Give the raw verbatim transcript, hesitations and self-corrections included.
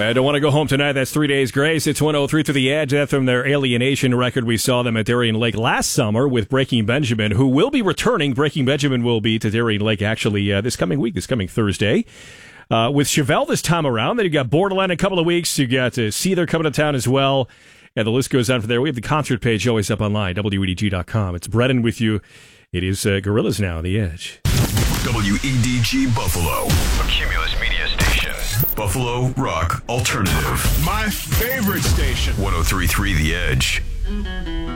I don't want to go home tonight. That's Three Days Grace. It's one oh three through the Edge. That's from their Alienation record. We saw them at Darien Lake last summer with Breaking Benjamin, who will be returning. Breaking Benjamin will be to Darien Lake actually uh, this coming week, this coming Thursday. Uh, with Chevelle this time around. Then you got Borderland in a couple of weeks. You got uh, Seether coming to town as well. And the list goes on from there. We have the concert page always up online, W E D G dot com. It's Brennan with you. It is uh, Gorillaz now on the Edge. W E D G Buffalo, a Cumulus Media station. Buffalo Rock Alternative. My favorite station. one oh three point three The Edge.